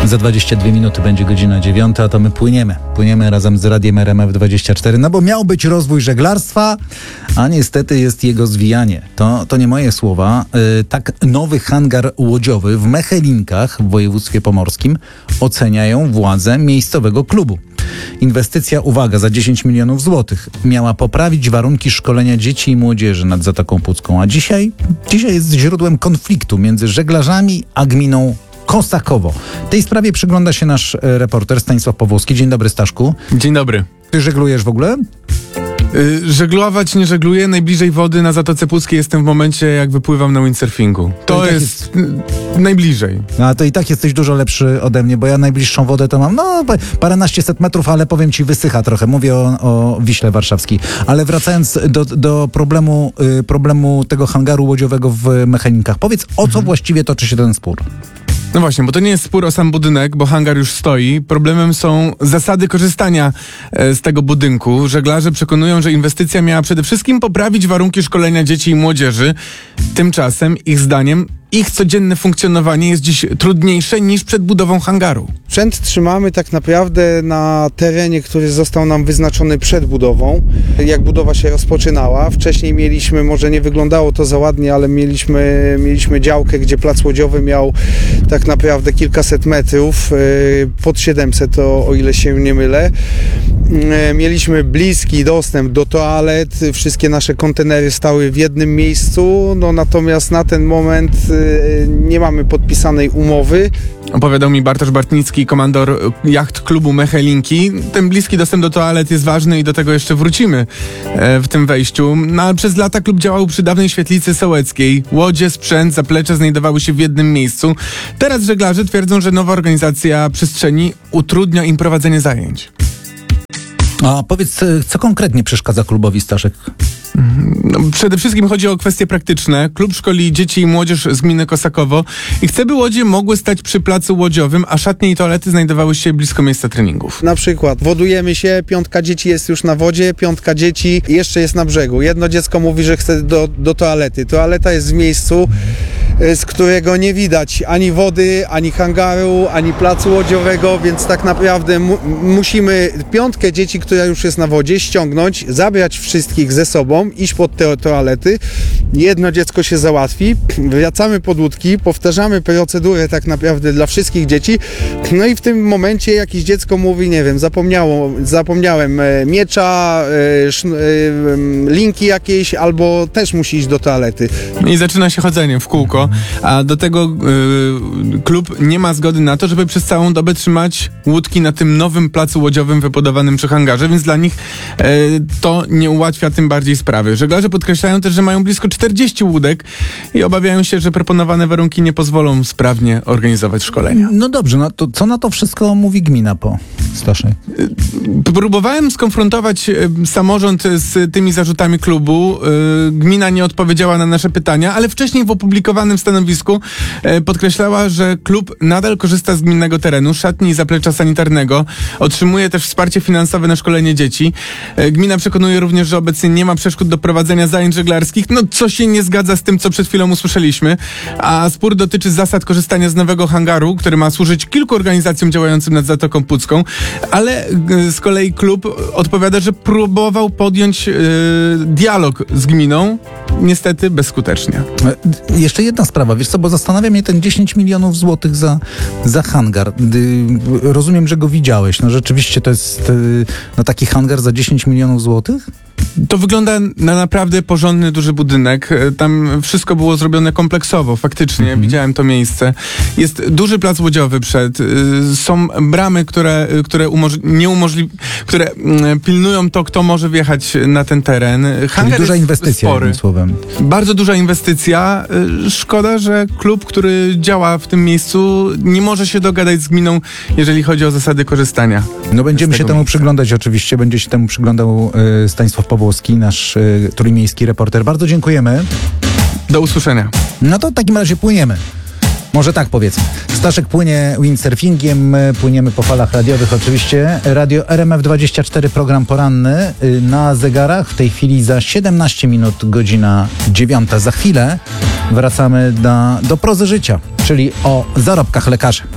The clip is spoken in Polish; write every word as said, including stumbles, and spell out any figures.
Za dwadzieścia dwie minuty będzie godzina dziewiąta, a to my płyniemy. Płyniemy razem z Radiem R M F dwadzieścia cztery, no bo miał być rozwój żeglarstwa, a niestety jest jego zwijanie. To, to nie moje słowa. Yy, tak nowy hangar łodziowy w Mechelinkach w województwie pomorskim oceniają władze miejscowego klubu. Inwestycja, uwaga, za dziesięć milionów złotych miała poprawić warunki szkolenia dzieci i młodzieży nad Zatoką Pucką, a dzisiaj, dzisiaj jest źródłem konfliktu między żeglarzami a gminą Kosakowo. Tej sprawie przygląda się nasz reporter Stanisław Pawłowski. Dzień dobry, Staszku. Dzień dobry. Ty żeglujesz w ogóle? Yy, żeglować nie żegluję. Najbliżej wody na Zatoce Puckiej jestem w momencie, jak wypływam na windsurfingu. To, to jest, jest yy, najbliżej. A to i tak jesteś dużo lepszy ode mnie, bo ja najbliższą wodę to mam, no, paręnaście set metrów, ale powiem ci, wysycha trochę. Mówię o, o Wiśle Warszawskiej. Ale wracając do, do problemu, yy, problemu tego hangaru łodziowego w Mechelinkach. Powiedz, o co mhm. właściwie toczy się ten spór? No właśnie, bo to nie jest spór o sam budynek, bo hangar już stoi. Problemem są zasady korzystania e, z tego budynku. Żeglarze przekonują, że inwestycja miała przede wszystkim poprawić warunki szkolenia dzieci i młodzieży. Tymczasem, ich zdaniem, ich codzienne funkcjonowanie jest dziś trudniejsze niż przed budową hangaru. Sprzęt trzymamy tak naprawdę na terenie, który został nam wyznaczony przed budową, jak budowa się rozpoczynała. Wcześniej mieliśmy, może nie wyglądało to za ładnie, ale mieliśmy, mieliśmy działkę, gdzie plac łodziowy miał tak naprawdę kilkaset metrów, pod siedemset, o, o ile się nie mylę. Mieliśmy bliski dostęp do toalet, wszystkie nasze kontenery stały w jednym miejscu, no natomiast na ten moment nie mamy podpisanej umowy. Opowiadał mi Bartosz Bartnicki, komandor jacht klubu Mechelinki. Ten bliski dostęp do toalet jest ważny i do tego jeszcze wrócimy w tym wejściu. No, ale przez lata klub działał przy dawnej świetlicy sołeckiej. Łodzie, sprzęt, zaplecze znajdowały się w jednym miejscu. Teraz żeglarze twierdzą, że nowa organizacja przestrzeni utrudnia im prowadzenie zajęć. A powiedz, co konkretnie przeszkadza klubowi, Staszek? No, przede wszystkim chodzi o kwestie praktyczne. Klub szkoli dzieci i młodzież z gminy Kosakowo i chce, by łodzie mogły stać przy placu łodziowym, a szatnie i toalety znajdowały się blisko miejsca treningów. Na przykład wodujemy się, piątka dzieci jest już na wodzie, piątka dzieci jeszcze jest na brzegu. Jedno dziecko mówi, że chce do, do toalety. Toaleta jest w miejscu, z którego nie widać ani wody, ani hangaru, ani placu łodziowego, więc tak naprawdę mu musimy piątkę dzieci, która już jest na wodzie, ściągnąć, zabrać wszystkich ze sobą, iść pod te toalety. Jedno dziecko się załatwi, wracamy pod łódki, powtarzamy procedurę tak naprawdę dla wszystkich dzieci, no i w tym momencie jakieś dziecko mówi, nie wiem, zapomniało, zapomniałem miecza, linki jakieś, albo też musi iść do toalety. I zaczyna się chodzenie w kółko, a do tego yy, klub nie ma zgody na to, żeby przez całą dobę trzymać łódki na tym nowym placu łodziowym wybudowanym przy hangarze, więc dla nich yy, to nie ułatwia tym bardziej sprawy. Żeglarze podkreślają też, że mają blisko czterdzieści łódek i obawiają się, że proponowane warunki nie pozwolą sprawnie organizować szkolenia. No dobrze, no to co na to wszystko mówi gmina po Staszek? Próbowałem skonfrontować samorząd z tymi zarzutami klubu. Gmina nie odpowiedziała na nasze pytania, ale wcześniej w opublikowanym stanowisku podkreślała, że klub nadal korzysta z gminnego terenu, szatni i zaplecza sanitarnego. Otrzymuje też wsparcie finansowe na szkolenie dzieci. Gmina przekonuje również, że obecnie nie ma przeszkód do prowadzenia zajęć żeglarskich, no co się nie zgadza z tym, co przed chwilą usłyszeliśmy. A spór dotyczy zasad korzystania z nowego hangaru, który ma służyć kilku organizacjom działającym nad Zatoką Pucką, ale z kolei klub odpowiada, że próbował podjąć yy, dialog z gminą, niestety bezskutecznie. Jeszcze jedna sprawa, wiesz co, bo zastanawia mnie ten dziesięć milionów złotych za, za hangar. Rozumiem, że go widziałeś. No rzeczywiście to jest no, taki hangar za dziesięć milionów złotych? To wygląda na naprawdę porządny, duży budynek. Tam wszystko było zrobione kompleksowo, faktycznie. Mhm. Widziałem to miejsce. Jest duży plac łodziowy przed. Są bramy, które, które, umoż- nie umożli- które pilnują to, kto może wjechać na ten teren. Hangar Czyli duża inwestycja, jednym słowem. Bardzo duża inwestycja. Szkoda, że klub, który działa w tym miejscu, nie może się dogadać z gminą, jeżeli chodzi o zasady korzystania. No będziemy się temu miejsca. przyglądać oczywiście. Będzie się temu przyglądał y, Stanisław Pawłowski, nasz y, trójmiejski reporter. Bardzo dziękujemy. Do usłyszenia. No to w takim razie płyniemy. Może tak powiedzmy. Staszek płynie windsurfingiem, my płyniemy po falach radiowych oczywiście. Radio R M F dwadzieścia cztery, program poranny na zegarach. W tej chwili za siedemnaście minut godzina dziewiąta. Za chwilę wracamy do, do prozy życia, czyli o zarobkach lekarzy.